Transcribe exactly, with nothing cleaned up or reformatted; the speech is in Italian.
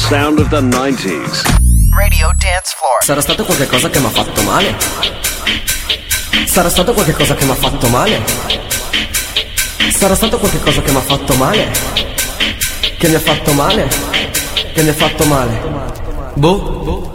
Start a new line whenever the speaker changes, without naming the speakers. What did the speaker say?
sound of the nineties.
Radio Dance Floor.
Sarà stato qualche cosa che mi ha fatto male? Sarà stato qualche cosa che mi ha fatto male? Sarà stato qualche cosa che mi ha fatto male? Che mi ha fatto male? Che mi ha fatto male? Boh, boh.